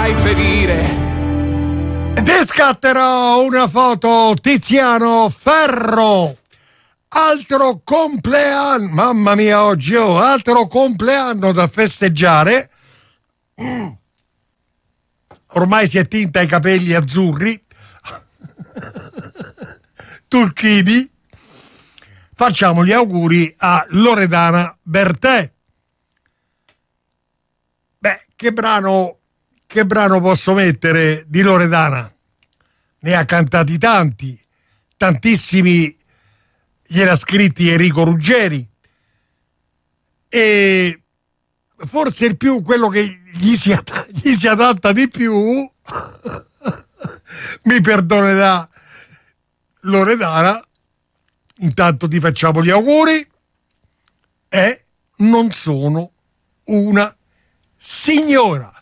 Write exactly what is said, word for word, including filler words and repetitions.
sai ferire. Ti scatterò una foto, Tiziano Ferro. Altro compleanno, mamma mia, oggi oh, altro compleanno da festeggiare. Mm. Ormai si è tinta i capelli azzurri, turchini. Facciamo gli auguri a Loredana Bertè. Beh, che brano, che brano posso mettere di Loredana? Ne ha cantati tanti, tantissimi gliel'ha scritti Enrico Ruggeri, e forse il più, quello che gli si, gli si adatta di più, mi perdonerà Loredana, intanto ti facciamo gli auguri, è Non sono una signora.